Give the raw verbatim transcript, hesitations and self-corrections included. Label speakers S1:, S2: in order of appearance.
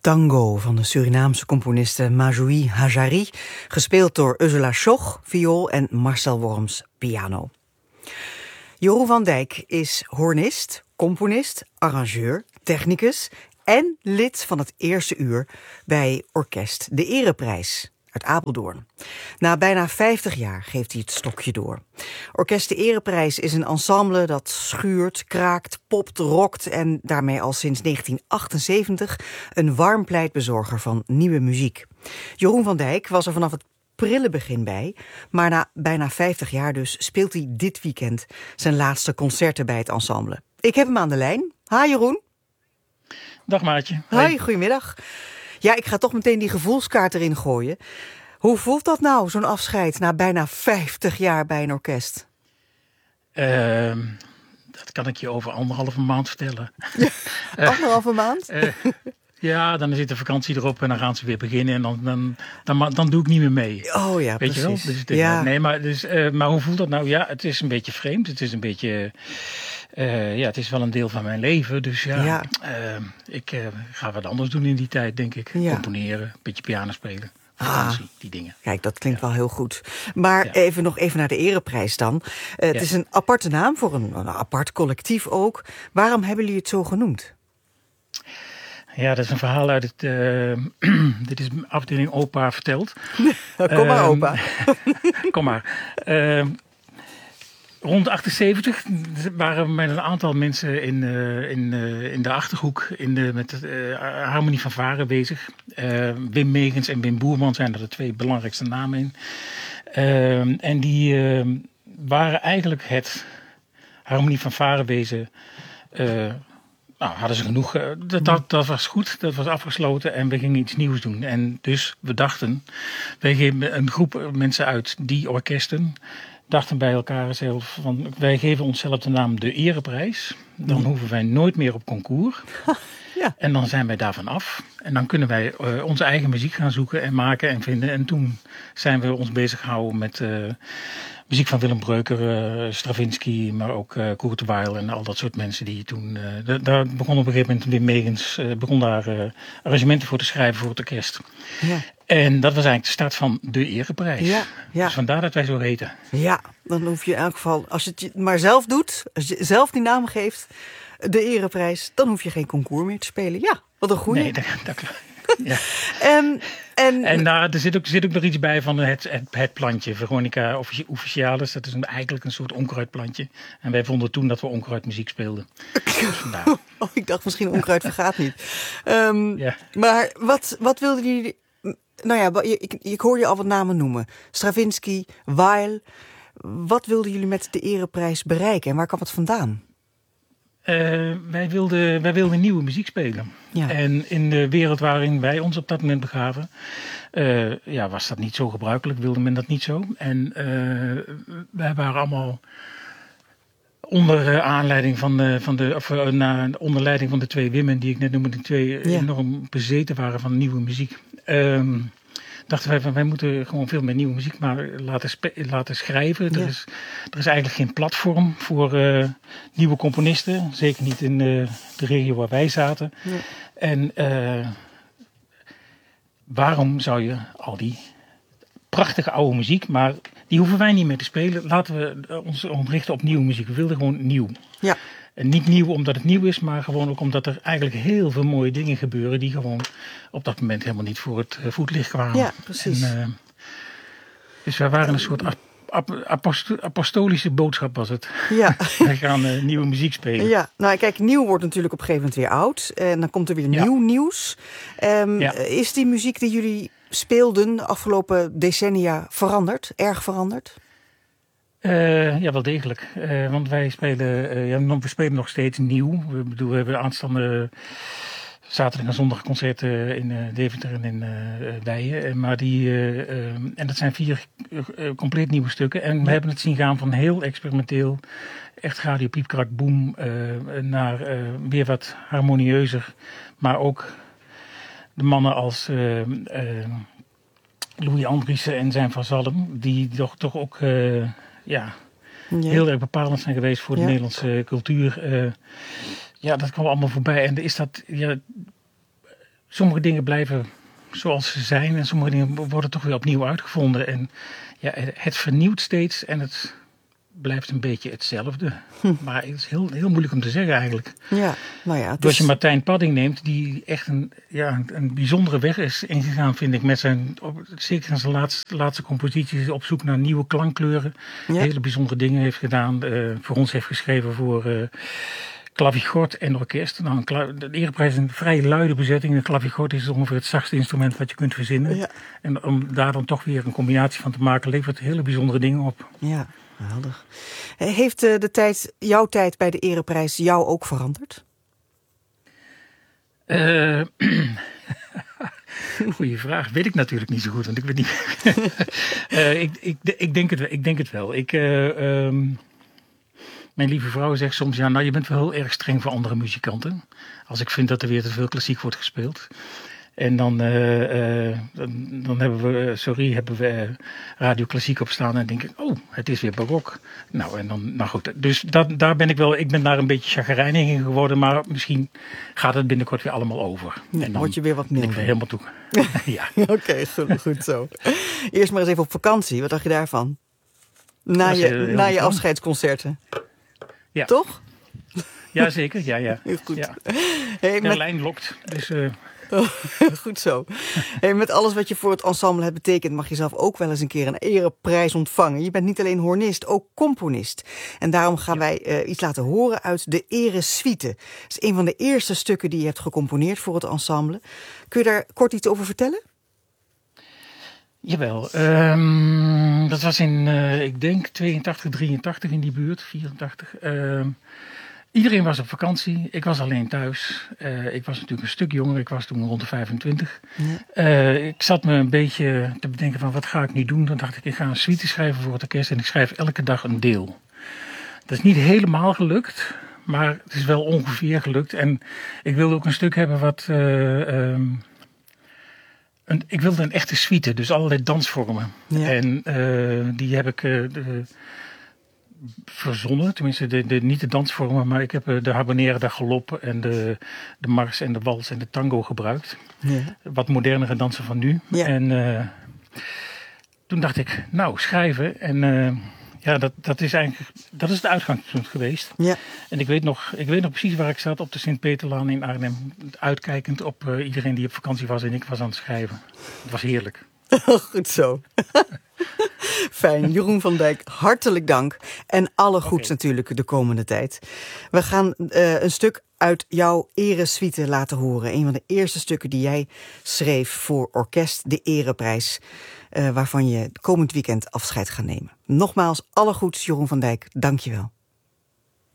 S1: Tango van de Surinaamse componiste Majoui Hajari, gespeeld door Ursula Schoch, viool en Marcel Worms, piano. Jeroen van Dijk is hoornist, componist, arrangeur, technicus en lid van het eerste uur bij Orkest De Ereprijs uit Apeldoorn. Na bijna vijftig jaar geeft hij het stokje door. Orkest De Ereprijs is een ensemble dat schuurt, kraakt, popt, rokt en daarmee al sinds negentien achtenzeventig een warm pleitbezorger van nieuwe muziek. Jeroen van Dijk was er vanaf het prille begin bij, maar na bijna vijftig jaar dus speelt hij dit weekend zijn laatste concerten bij het ensemble. Ik heb hem aan de lijn. Ha Jeroen.
S2: Dag Maartje.
S1: Hoi, Hoi, goedemiddag. Ja, ik ga toch meteen die gevoelskaart erin gooien. Hoe voelt dat nou, zo'n afscheid na bijna vijftig jaar bij een orkest?
S2: Uh, dat kan ik je over anderhalve maand vertellen.
S1: Ja, anderhalve maand?
S2: Uh, ja, dan zit de vakantie erop en dan gaan ze weer beginnen en dan, dan, dan, dan doe ik niet meer mee.
S1: Oh ja,
S2: Weet
S1: precies.
S2: je wel? Dus, de,
S1: ja.
S2: Nee, maar, dus, uh, maar hoe voelt dat nou? Ja, het is een beetje vreemd. Het is een beetje... Uh, ja, het is wel een deel van mijn leven. Dus ja, ja. Uh, ik uh, ga wat anders doen in die tijd, denk ik. Ja. Componeren, een beetje piano spelen. Vakantie, ah, die dingen.
S1: Kijk, dat klinkt ja. wel heel goed. Maar ja. even nog even naar de Ereprijs dan. Uh, het ja. is een aparte naam voor een, een apart collectief ook. Waarom hebben jullie het zo genoemd?
S2: Ja, dat is een verhaal uit het... Uh, dit is afdeling opa verteld.
S1: Kom maar, uh, opa.
S2: Kom maar. Uh, Rond achtenzeventig waren we met een aantal mensen in, uh, in, uh, in de Achterhoek in de, met de uh, Harmonie van Varen bezig. Uh, Wim Megens en Wim Boerman zijn er de twee belangrijkste namen in. Uh, en die uh, waren eigenlijk het Harmonie van Varenwezen. Uh, nou, hadden ze genoeg. Uh, dat, dat, dat was goed, dat was afgesloten en we gingen iets nieuws doen. En dus we dachten, wij geven een groep mensen uit die orkesten... dachten bij elkaar zelf van wij geven onszelf de naam De Ereprijs. Dan mm. hoeven wij nooit meer op concours. Ja. En dan zijn wij daarvan af. En dan kunnen wij uh, onze eigen muziek gaan zoeken en maken en vinden. En toen zijn we ons bezig gehouden met uh, muziek van Willem Breuker, uh, Stravinsky, maar ook uh, Kurt Weill en al dat soort mensen die toen... Uh, d- daar begon op een gegeven moment Wim Megens, uh, begon daar uh, arrangementen voor te schrijven voor het orkest. Ja. En dat was eigenlijk de start van De Ereprijs. Ja, ja. Dus vandaar dat wij zo heten.
S1: Ja, dan hoef je in elk geval, als je het maar zelf doet, als je zelf die naam geeft, De Ereprijs, dan hoef je geen concours meer te spelen. Ja, wat een goeie.
S2: Nee, dat, dat ja.
S1: en en,
S2: en nou, er zit ook, zit ook nog iets bij van het, het, het plantje, Veronica officialis. Dat is een, eigenlijk een soort onkruidplantje. En wij vonden toen dat we onkruidmuziek speelden. Dus vandaar.
S1: Oh, ik dacht misschien onkruid vergaat niet. Um, ja. Maar wat, wat wilden jullie... Nou ja, ik, ik hoor je al wat namen noemen. Stravinsky, Weill. Wat wilden jullie met de Ereprijs bereiken en waar kwam het vandaan?
S2: Uh, wij, wilden, wij wilden nieuwe muziek spelen. Ja. En in de wereld waarin wij ons op dat moment begaven... Uh, ja, was dat niet zo gebruikelijk, wilde men dat niet zo. En uh, wij waren allemaal... onder uh, aanleiding van de, van de of uh, na, onder leiding van de twee Wimmen die ik net noemde, die twee ja. enorm bezeten waren van nieuwe muziek. Um, dachten wij van wij moeten gewoon veel meer nieuwe muziek maar laten, spe- laten schrijven. Ja. Er, is, er is eigenlijk geen platform voor uh, nieuwe componisten, zeker niet in uh, de regio waar wij zaten. Ja. En uh, waarom zou je al die prachtige oude muziek, maar die hoeven wij niet meer te spelen. Laten we ons richten op nieuwe muziek. We wilden gewoon nieuw. Ja. En niet nieuw omdat het nieuw is, maar gewoon ook omdat er eigenlijk heel veel mooie dingen gebeuren die gewoon op dat moment helemaal niet voor het voetlicht kwamen.
S1: Ja, precies. En, uh,
S2: dus wij waren een soort ap- aposto- apostolische boodschap was het.
S1: Ja.
S2: Wij gaan uh, nieuwe muziek spelen.
S1: Ja, nou kijk, nieuw wordt natuurlijk op een gegeven moment weer oud. En dan komt er weer ja. nieuw nieuws. Um, ja. Is die muziek die jullie speelden de afgelopen decennia veranderd? Erg veranderd?
S2: Uh, ja, wel degelijk. Uh, want wij spelen, uh, ja, we spelen nog steeds nieuw. We, bedoel, we hebben aanstaande zaterdag en zondag concerten in uh, Deventer en in uh, Weijen. Maar die, uh, uh, en dat zijn vier uh, compleet nieuwe stukken. En we hebben het zien gaan van heel experimenteel, echt radio, piep, krak, boem, uh, naar uh, weer wat harmonieuzer. Maar ook de mannen als uh, uh, Louis Andriessen en zijn vazallen, die toch, toch ook... Uh, Ja, ja, heel erg bepalend zijn geweest voor de ja. Nederlandse cultuur. Uh, ja, dat kwam allemaal voorbij. En is dat, ja, sommige dingen blijven zoals ze zijn en sommige dingen worden toch weer opnieuw uitgevonden. En ja, het vernieuwt steeds en het blijft een beetje hetzelfde. Hm. Maar het is heel, heel moeilijk om te zeggen eigenlijk.
S1: Ja, nou ja,
S2: dus als je Martijn Padding neemt, die echt een, ja, een bijzondere weg is ingegaan, vind ik, met zijn, zeker in zijn laatste, laatste composities, op zoek naar nieuwe klankkleuren. Ja. Hele bijzondere dingen heeft gedaan. Uh, voor ons heeft geschreven voor uh, klavigort en orkest. Nou, een de ereprijs is een vrij luide bezetting. De klavigort is ongeveer het zachtste instrument wat je kunt verzinnen. Ja. En om daar dan toch weer een combinatie van te maken, levert hele bijzondere dingen op.
S1: Ja. Geweldig. Heeft de tijd, jouw tijd bij de ereprijs jou ook veranderd?
S2: Uh, Goeie vraag. Weet ik natuurlijk niet zo goed, want ik weet niet. uh, ik, ik, ik, denk het, ik denk het wel. Ik, uh, um, mijn lieve vrouw zegt soms, ja, nou, je bent wel heel erg streng voor andere muzikanten. Als ik vind dat er weer te veel klassiek wordt gespeeld. En dan, uh, uh, dan, dan hebben we, sorry, hebben we Radio Klassiek op staan en denk ik, oh, het is weer barok. Nou, en dan, nou goed, dus dat, daar ben ik wel, ik ben daar een beetje chagrijnig in geworden, maar misschien gaat het binnenkort weer allemaal over.
S1: Ja, en dan word je weer wat milder.
S2: Ik weer helemaal toe. Ja.
S1: Oké, okay, goed, goed zo. Eerst maar eens even op vakantie, wat dacht je daarvan? Na je, na je afscheidsconcerten.
S2: Ja.
S1: Toch?
S2: Ja, zeker, ja, ja.
S1: Heel goed.
S2: Ja.
S1: Hey,
S2: de lijn lokt, dus... Uh,
S1: Oh, goed zo. Hey, met alles wat je voor het ensemble hebt betekend, mag je zelf ook wel eens een keer een ereprijs ontvangen. Je bent niet alleen hornist, ook componist. En daarom gaan ja. wij uh, iets laten horen uit de Eresuite. Dat is een van de eerste stukken die je hebt gecomponeerd voor het ensemble. Kun je daar kort iets over vertellen?
S2: Jawel. Um, dat was in, uh, ik denk, tweeëntachtig, drieëntachtig in die buurt, vierentachtig. Uh, Iedereen was op vakantie, ik was alleen thuis. Uh, ik was natuurlijk een stuk jonger, ik was toen rond de vijfentwintig. Ja. Uh, ik zat me een beetje te bedenken van wat ga ik nu doen. Dan dacht ik, ik ga een suite schrijven voor het orkest en ik schrijf elke dag een deel. Dat is niet helemaal gelukt, maar het is wel ongeveer gelukt. En ik wilde ook een stuk hebben wat... Uh, um, een, ik wilde een echte suite, dus allerlei dansvormen. Ja. En uh, die heb ik... Uh, de, verzonnen, tenminste de, de, niet de dansvormen, maar ik heb de habanera, de galop en de, de mars en de wals en de tango gebruikt. Ja. Wat modernere dansen van nu. Ja. En uh, toen dacht ik, nou, schrijven. En uh, ja, dat, dat is eigenlijk, dat is het uitgangspunt geweest. Ja. En ik weet, nog, ik weet nog precies waar ik zat op de Sint-Peterlaan in Arnhem, uitkijkend op uh, iedereen die op vakantie was en ik was aan het schrijven. Het was heerlijk.
S1: Goed zo. Fijn. Jeroen van Dijk, hartelijk dank. En alle goeds okay. natuurlijk de komende tijd. We gaan uh, een stuk uit jouw Eresuite laten horen. Een van de eerste stukken die jij schreef voor orkest, de Ereprijs. Uh, waarvan je komend weekend afscheid gaat nemen. Nogmaals, alle goeds, Jeroen van Dijk. Dank je wel.